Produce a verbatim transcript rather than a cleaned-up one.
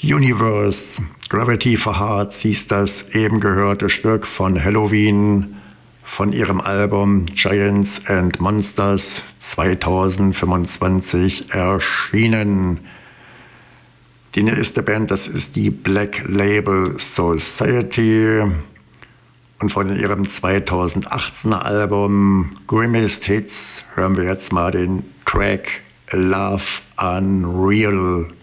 Universe, Gravity for Hearts hieß das eben gehörte Stück von Helloween von ihrem Album Giants and Monsters zweitausendfünfundzwanzig erschienen. Die nächste Band, das ist die Black Label Society und von ihrem zweitausendachtzehner Album Grimmest Hits hören wir jetzt mal den Track Love Unreal.